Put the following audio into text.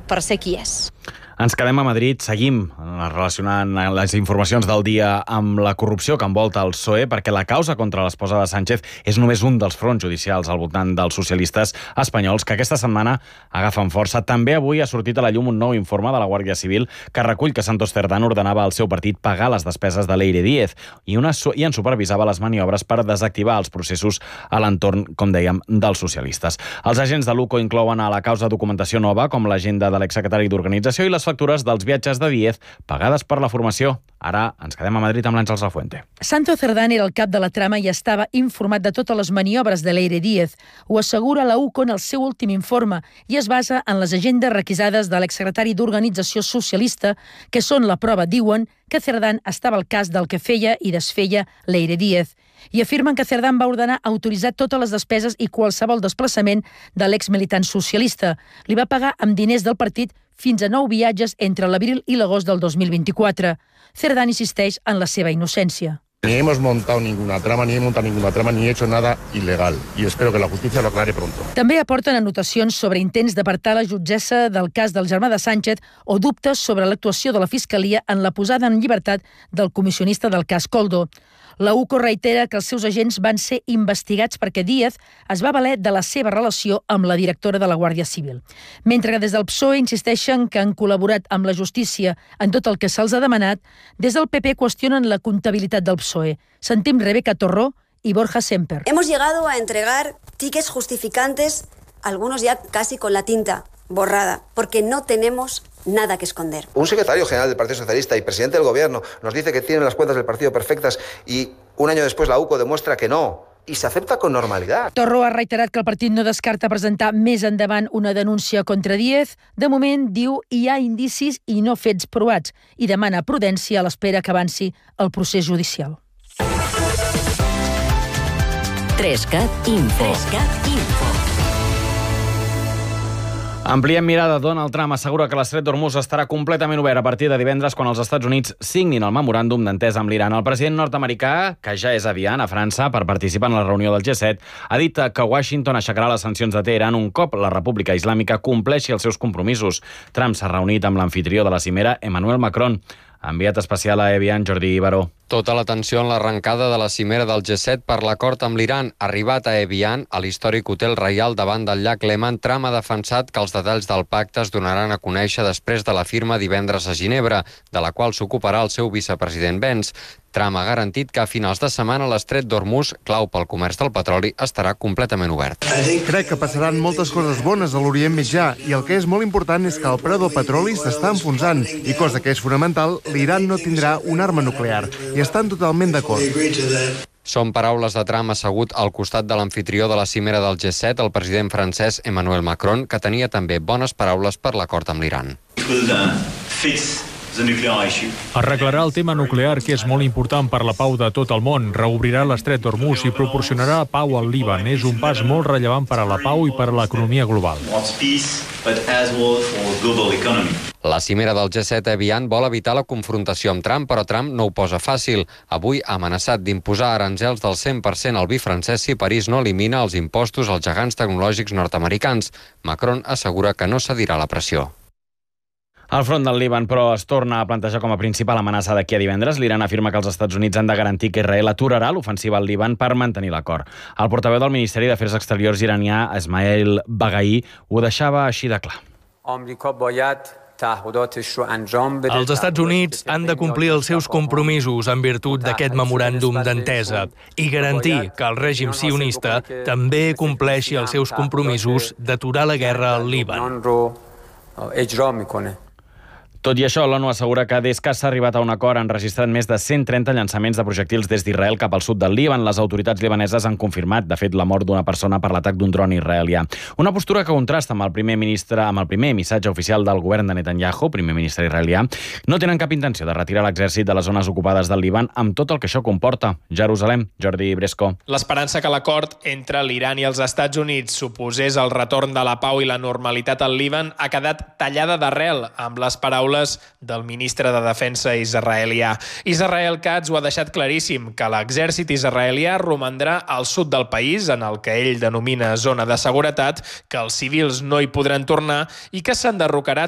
per ser qui és. Ens quedem a Madrid, seguim relacionant les informacions del dia amb la corrupció que envolta el PSOE, perquè la causa contra l'esposa de Sánchez és només un dels fronts judicials al voltant dels socialistes espanyols que aquesta setmana agafen força. També avui ha sortit a la llum un nou informe de la Guàrdia Civil que recull que Santos Cerdán ordenava al seu partit pagar les despeses de Leire Díez i en supervisava les maniobres per desactivar els processos a l'entorn, com dèiem, dels socialistes. Els agents de l'UCO inclouen a la causa documentació nova, com l'agenda de l'exsecretari d'Organització i les factures dels viatges de Díez pagades per la formació. Ara ens quedem a Madrid amb l'Àngels Lafuente. Santos Cerdán era el cap de la trama i estava informat de totes les maniobres de Leire Díez. Ho assegura la UCO en el seu últim informe i es basa en les agendes requisades de l'exsecretari d'Organització Socialista, que són la prova, diuen, que Cerdán estava al cas del que feia i desfeia Leire Díez. I afirmen que Cerdán va ordenar autoritzar totes les despeses i qualsevol desplaçament de l'exmilitant socialista. Li va pagar amb diners del partit fins a 9 viatges entre l'abril i l'agost del 2024. Cerdán insisteix en la seva innocència. Ni hemos montado ninguna trama, ni he hecho nada ilegal. Y espero que la justicia lo aclare pronto. També aporten anotacions sobre intents d'apartar la jutgessa del cas del germà de Sánchez o dubtes sobre l'actuació de la Fiscalia en la posada en llibertat del comissionista del cas Koldo. La UCO reitera que els seus agents van ser investigats perquè Díez es va valer de la seva relació amb la directora de la Guàrdia Civil. Mentre que des del PSOE insisteixen que han col·laborat amb la justícia en tot el que se'ls ha demanat, des del PP qüestionen la comptabilitat del PSOE. Sentim Rebeca Torró y Borja Semper. Hemos llegado a entregar tickets justificantes, algunos ya casi con la tinta borrada, porque no tenemos nada que esconder. Un secretario general del Partido Socialista y presidente del Gobierno nos dice que tienen las cuentas del partido perfectas y un año después la UCO demuestra que no. I s'accepta con normalidad. Torró ha reiterat que el partit no descarta presentar més endavant una denúncia contra Díez. De moment, diu, hi ha indicis i no fets provats i demana prudència a l'espera que avanci el procés judicial. 3CAT Info. Ampliem mirada. Donald Trump assegura que l'estret d'Hormuz estarà completament obert a partir de divendres quan els Estats Units signin el memoràndum d'entesa amb l'Iran. El president nord-americà, que ja és a Viena, a França, per participar en la reunió del G7, ha dit que Washington aixecarà les sancions de Teheran un cop la República Islàmica compleixi els seus compromisos. Trump s'ha reunit amb l'amfitrió de la cimera, Emmanuel Macron. Enviat especial a Evian, Jordi Baró. Tota l'atenció en l'arrencada de la cimera del G7 per l'acord amb l'Iran. Arribat a Evian, a l'històric hotel reial davant del llac Léman, Trump ha defensat que els detalls del pacte es donaran a conèixer després de la firma divendres a Ginebra, de la qual s'ocuparà el seu vicepresident Vance. Trump ha garantit que a finals de setmana l'estret d'Hormuz, clau pel comerç del petroli, estarà completament obert. Crec que passaran moltes coses bones a l'Orient Mitjà i el que és molt important és que el preu del petroli s'està enfonsant i, cosa que és fonamental, l'Iran no tindrà una arma nuclear i estan totalment d'acord. Són paraules de Trump assegut al costat de l'amfitrió de la cimera del G7, el president francès Emmanuel Macron, que tenia també bones paraules per l'acord amb l'Iran. Arreglarà el tema nuclear, que és molt important per la pau de tot el món, reobrirà l'estret d'Hormuz i proporcionarà pau al Líban. És un pas molt rellevant per a la pau i per a l'economia global. La cimera del G7 a Evian vol evitar la confrontació amb Trump, però Trump no ho posa fàcil. Avui ha amenaçat d'imposar aranzels del 100% al vi francès si París no elimina els impostos als gegants tecnològics nord-americans. Macron assegura que no cedirà la pressió. El front del Líban, però, es torna a plantejar com a principal amenaça d'aquí a divendres. L'Iran afirma que els Estats Units han de garantir que Israel aturarà l'ofensiva al Líban per mantenir l'acord. El portaveu del Ministeri d'Afers Exteriors iranià, Esmail Baghai, ho deixava així de clar. Els Estats Units han de complir els seus compromisos en virtut d'aquest memoràndum d'entesa i garantir que el règim sionista també compleixi els seus compromisos d'aturar la guerra al Líban. Tot i això, l'ONU assegura que des que s'ha arribat a un acord han registrat més de 130 llançaments de projectils des d'Israel cap al sud del Líban. Les autoritats libaneses han confirmat, de fet, la mort d'una persona per l'atac d'un dron israelià. Una postura que contrasta amb el primer missatge oficial del govern de Netanyahu, primer ministre israelià. No tenen cap intenció de retirar l'exèrcit de les zones ocupades del Líban amb tot el que això comporta. Jerusalem, Jordi Bresco. L'esperança que l'acord entre l'Iran i els Estats Units suposés el retorn de la pau i la normalitat al Líban ha quedat tallada d'arrel amb les paraules del ministre de Defensa israelià. Israel Katz ho ha deixat claríssim, que l'exèrcit israelià romandrà al sud del país, en el que ell denomina zona de seguretat, que els civils no hi podran tornar i que s'enderrocarà